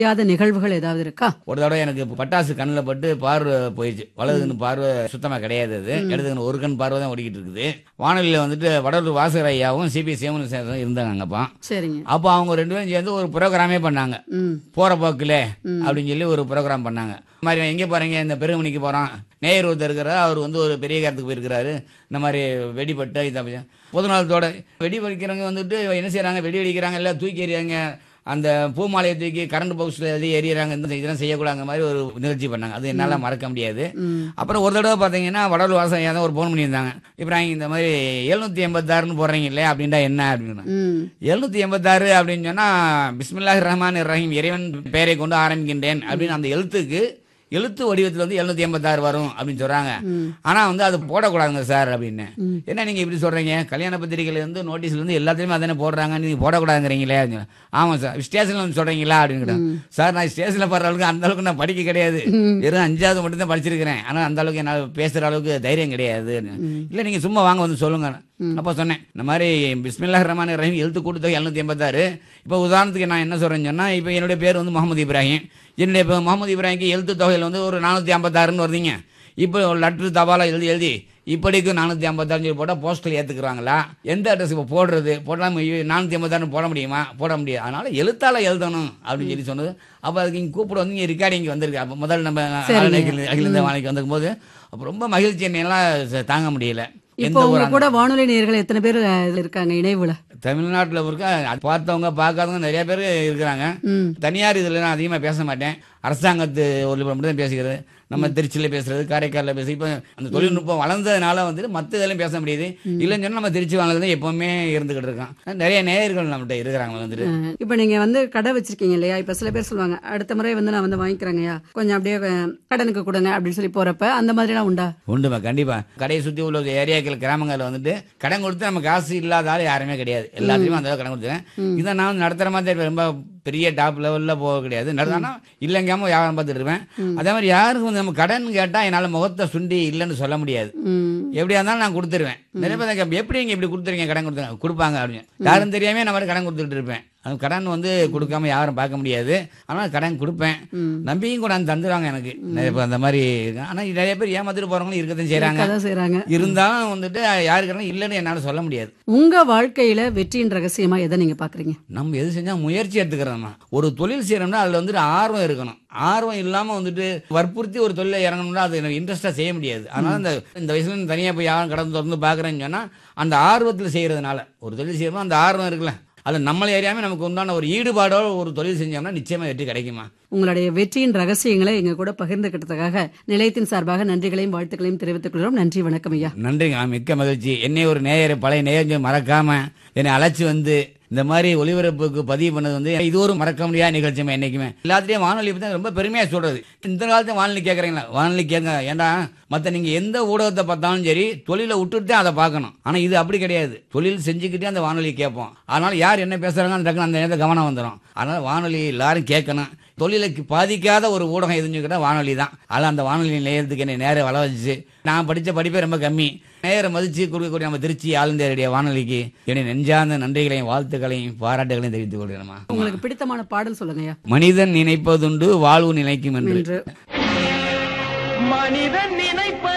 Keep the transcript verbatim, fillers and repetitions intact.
தெரியாத நிகழ்வுகள் ஏதாவது இருக்கா? ஒரு தடவை எனக்கு பட்டாசு கண்ணில் பட்டு பார்வை போயிடுச்சு. வலதுன்னு பார்வை சுத்தமா கிடையாது. அது இடதுன்னு ஒரு கண் பார்வை தான் ஓடிக்கிட்டு இருக்குது. வானொலியில வந்துட்டு வடலூர் வாசகர் ஐயாவும் சிபி சேமன் இருந்தாங்க. அப்போ சரிங்க. அப்போ அவங்க ரெண்டு பேரும் சேர்ந்து ஒரு ப்ரோக்ராமே பண்ணாங்க. போற போக்குல அப்படின்னு சொல்லி ஒரு ப்ரோக்ராம் பண்ணாங்க. இந்த மாதிரி எங்கே போறீங்க? இந்த பெருமணிக்கு போறோம். நேயர் ஒருத்தர் இருக்கிறார். அவர் வந்து ஒரு பெரிய காலத்துக்கு போயிருக்கிறாரு. இந்த மாதிரி வெடிப்பட்டு இதை பொது நாளத்தோட வெடி வெடிக்கிறவங்க வந்துட்டு என்ன செய்யறாங்க? வெடி வெடிக்கிறாங்க, எல்லாம் தூக்கி எறியாங்க. அந்த பூமாலையை தூக்கி கரண்ட் பாக்ஸ்ல எது எறியறாங்க. இந்த இதெல்லாம் செய்யக்கூடாத மாதிரி ஒரு நிகழ்ச்சி பண்ணாங்க. அது என்னால மறக்க முடியாது. அப்புறம் ஒரு தடவை பாத்தீங்கன்னா வடலூர் வாசகர் ஐயா தான் ஒரு போன் பண்ணியிருந்தாங்க. இப்ராஹிம் இந்த மாதிரி எழுநூத்தி எண்பத்தாறுன்னு போடுறீங்க இல்லையா அப்படின்டா என்ன அப்படின்னு. எழுநூத்தி எண்பத்தாறு அப்படின்னு சொன்னா பிஸ்மில்லாஹிர் ரஹ்மானிர் ரஹீம் இறைவன் பெயரை கொண்டு ஆரம்பிக்கின்றேன் அப்படின்னு அந்த எழுத்துக்கு எழுத்து வடிவத்தில் வந்து எழுநூத்தி எண்பத்தாறு வரும் அப்படின்னு சொல்றாங்க. ஆனா வந்து அது போடக்கூடாதுங்க சார் அப்படின்னு. என்ன நீங்க இப்படி சொல்றீங்க? கல்யாண பத்திரிகையில இருந்து நோட்டீஸ்ல இருந்து எல்லாத்தையுமே அதானே போடுறாங்க, நீங்க போடக்கூடாதுங்கிறீங்களே. ஆமா சார். ஸ்டேஷன்ல வந்து சொல்றீங்களா அப்படின்னு. சார் நான் ஸ்டேஷன்ல போடுற அளவுக்கு அந்த அளவுக்கு நான் படிக்க கிடையாது. வெறும் அஞ்சாவது மட்டும் தான் படிச்சிருக்கிறேன். ஆனா அந்த அளவுக்கு என்னால் பேசுற அளவுக்கு தைரியம் கிடையாது. இல்ல நீங்க சும்மா வாங்க வந்து சொல்லுங்க. அப்ப சொன்னேன் இந்த மாதிரி பிஸ்மில்லாஹிர் ரஹ்மானிர் ரஹீம் எழுத்து கூட்டுத்தொகை எழுநூத்தி எண்பத்தாறு. இப்ப உதாரணத்துக்கு நான் என்ன சொல்றேன்னு சொன்னா, இப்ப என்னுடைய பேர் வந்து முகமது இப்ராஹிம். என்னுடைய இப்போ முகமது இப்ராஹிம்க்கு எழுத்து தொகையில் வந்து ஒரு நானூற்றி ஐம்பத்தாறுன்னு வருதுங்க. இப்போ லெட்ரு தபாலா எழுதி எழுதி இப்படிக்கு நானூற்றி ஐம்பத்தாறு சொல்லி போட்டால் போஸ்ட்டில் ஏற்றுக்குறாங்களா? எந்த அட்ரஸ் இப்போ போடுறது? போட்டால் நானூற்றி ஐம்பத்தாறுன்னு போட முடியுமா? போட முடியாது. அதனால் எழுத்தால் எழுதணும் அப்படின்னு சொல்லி சொன்னது. அப்போ அதுக்கு இங்கே கூப்பிட வந்து இங்கே ரெக்கார்டிங் வந்திருக்கு. அப்போ முதல் நம்ம அகில இந்திய வானொலிக்கு வந்திருக்கும் போது அப்போ ரொம்ப மகிழ்ச்சி என்னெல்லாம் தாங்க முடியல. இப்போ உங்க கூட வானொலி நேயர்கள் எத்தனை பேர் இருக்காங்க இணைவுல? தமிழ்நாட்டில் இருக்க பார்த்தவங்க பார்க்காதவங்க நிறைய பேர் இருக்கிறாங்க. தனியார் இதில் நான் அதிகமாக பேச மாட்டேன். அரசாங்கத்து ஒரு மட்டும் தான் பேசுகிறது. நம்ம திருச்சியில் பேசுறது, காரைக்காலில் பேசுறது. இப்போ அந்த தொழில்நுட்பம் வளர்ந்ததுனால வந்துட்டு மற்ற இதெல்லாம் பேச முடியுது. இல்லைன்னு சொன்னால் நம்ம திருச்சி வாழ்ந்தது எப்பவுமே இருந்துகிட்டு இருக்கோம். நிறைய நேயர்கள் நம்மகிட்ட இருக்கிறாங்க வந்துட்டு. இப்போ நீங்க வந்து கடை வச்சிருக்கீங்க இல்லையா? இப்போ சில பேர் சொல்லுவாங்க அடுத்த முறை வந்து நான் வந்து வாங்கிக்கிறேங்கய்யா, கொஞ்சம் அப்படியே கடனுக்கு கொடுங்க அப்படின்னு சொல்லி போறப்ப அந்த மாதிரிலாம் உண்டா? உண்டுமா, கண்டிப்பா. கடையை சுற்றி உள்ள ஏரியாக்கள் கிராமங்களில் வந்துட்டு கடன் கொடுத்து நம்ம காசு இல்லாத ஆள் யாருமே கிடையாது. எல்லாத்தையுமே அந்த கடன் கொடுத்துருவேன். இதை நான் வந்து நடத்துற மாதிரி ரொம்ப பெரிய டாப் லெவலில் போக கிடையாது. நடந்தானா இல்லைங்காம வியாபாரம் பார்த்துட்டு இருப்பேன். அதே மாதிரி யாருக்கும் வந்து நம்ம கடன் கேட்டால் என்னால் முகத்தை சுண்டி இல்லைன்னு சொல்ல முடியாது. எப்படியா இருந்தாலும் நான் கொடுத்துருவேன். நிறைய பேர் எப்படி இங்கே இப்படி கொடுத்துருங்க கடன் கொடுத்துருங்க கொடுப்பாங்க அப்படின்னு யாரும் தெரியாமல் நான் மாதிரி கடன் கொடுத்துட்டு இருப்பேன். அது கடன் வந்து கொடுக்காம யாரும் பார்க்க முடியாது. ஆனால் கடன் கொடுப்பேன். நம்பியும் கூட தந்துடுவாங்க எனக்கு நிறைய பேர் அந்த மாதிரி. ஆனால் நிறைய பேர் ஏமாத்திட்டு போறவங்களும் இருக்கத்தான் செய்யறாங்க. இருந்தாலும் வந்துட்டு யாரு கடன் இல்லைன்னு என்னால் சொல்ல முடியாது. உங்க வாழ்க்கையில வெற்றியின் ரகசியமா எதை நீங்க பாக்குறீங்க? நம்ம எது செஞ்சா முயற்சி எடுத்துக்கிறோம்னா, ஒரு தொழில் செய்யறோம்னா அதுல வந்துட்டு ஆர்வம் இருக்கணும். ஆர்வம் இல்லாம வந்துட்டு வற்புறுத்தி ஒரு தொழில இறங்கணும்னா அது எனக்கு இன்ட்ரெஸ்டா செய்ய முடியாது. அதனால இந்த இந்த வயசுல தனியா போய் யாரும் கடந்து திறந்து பாக்குறேன்னு சொன்னா அந்த ஆர்வத்தில் செய்யறதுனால ஒரு தொழில் செய்யணும் அந்த ஆர்வம் இருக்குல்ல, அது நம்மளை அறியாம நமக்கு உண்டான ஒரு ஈடுபாடோட ஒரு தொழில் செஞ்சோம்னா நிச்சயமா வெற்றி கிடைக்குமா? உங்களுடைய வெற்றியின் ரகசியங்களை எங்க கூட பகிர்ந்துகிட்டதுக்காக நிலையத்தின் சார்பாக நன்றிகளையும் வாழ்த்துக்களையும் தெரிவித்துக் கொள்கிறோம். நன்றி, வணக்கம் ஐயா. நன்றிங்க, மிக்க மகிழ்ச்சி. என்னை ஒரு நேயர் பழைய நேயர் மறக்காம என்னை அழைச்சி வந்து இந்த மாதிரி ஒளிபரப்புக்கு பதிவு பண்ணது வந்து இது ஒரு மறக்க முடியாத நிகழ்ச்சியுமே. என்னைக்குமே எல்லாத்திலையும் வானொலி பற்றி ரொம்ப பெருமையா சொல்றது. இந்த காலத்துல வானொலி கேட்கறீங்களா? வானொலி கேட்க ஏன்டா மற்ற நீங்க எந்த ஊடகத்தை பார்த்தாலும் சரி தொழிலை விட்டுட்டு அதை பார்க்கணும். ஆனா இது அப்படி கிடையாது. தொழில் செஞ்சுக்கிட்டே அந்த வானொலி கேட்போம். அதனால யார் என்ன பேசுறாங்க அந்த நேரத்தில் கவனம் வந்துடும். அதனால வானொலி எல்லாரும் கேட்கணும். தொழிலுக்கு பாதிக்காத ஒரு ஊடகம் எதுன்னு வானொலி தான். அதனால் அந்த வானொலி நேயத்துக்கு என்னை நேரம் வள வச்சு நான் படித்த படிப்பே ரொம்ப கம்மி. நேரம் மதிச்சு கொடுக்கக்கூடிய நம்ம திருச்சி ஆல் இந்தியா ரேடியோ வானொலிக்கு என்னை நெஞ்சார்ந்த நன்றிகளையும் வாழ்த்துக்களையும் பாராட்டுகளையும் தெரிவித்துக் கொள்கிறேன். உங்களுக்கு பிடித்தமான பாடல் சொல்லுங்க. மனிதன் நினைப்பதுண்டு வாழ்வு நிலைக்கும் என்று. மனிதன் நினைப்ப